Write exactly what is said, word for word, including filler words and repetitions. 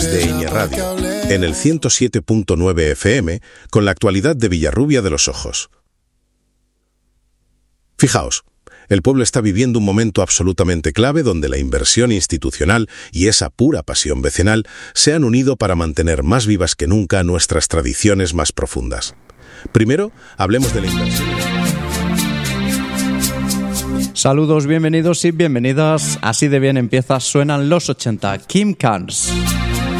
de Eñe Radio, en el ciento siete punto nueve F M, con la actualidad de Villarrubia de los Ojos. Fijaos, el pueblo está viviendo un momento absolutamente clave donde la inversión institucional y esa pura pasión vecinal se han unido para mantener más vivas que nunca nuestras tradiciones más profundas. Primero, hablemos de la inversión. Saludos, bienvenidos y bienvenidas. Así de bien empieza Suenan los ochenta. Kim Carnes.